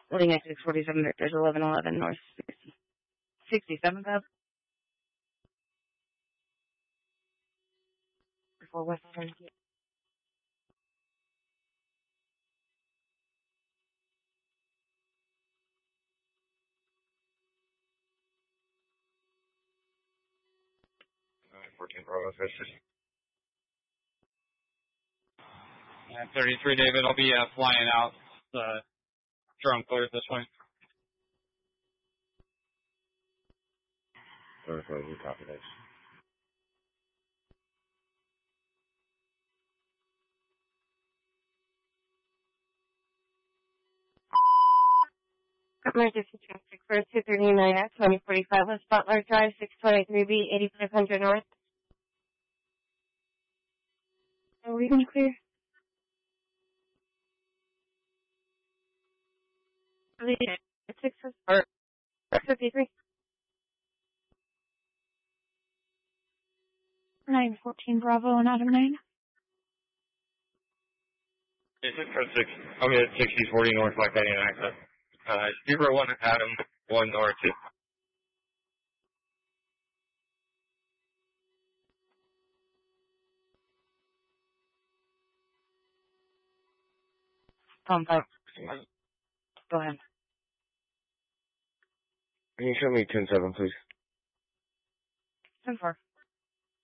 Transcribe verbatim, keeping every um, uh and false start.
Leading at six forty-seven, Victor's eleven eleven, North sixty, sixty-seventh Ave. Before Western. fourteen Bravo, Fish. Yeah, thirty-three, David. I'll be uh, flying out. Uh, drone clears this way. thirty-four, you copy this. Emergency traffic for two thirty-nine at twenty forty-five West Butler Drive, six twenty-three B, eighty-five hundred North. Are we going to clear? six or fifty-three. nine fourteen Bravo and Adam nine. It's six for six. I'm at sixty forty North, like that in access. Uh, zero one Adam, one North two. Tom five. Go ahead. Can you show me ten seven, please? ten four.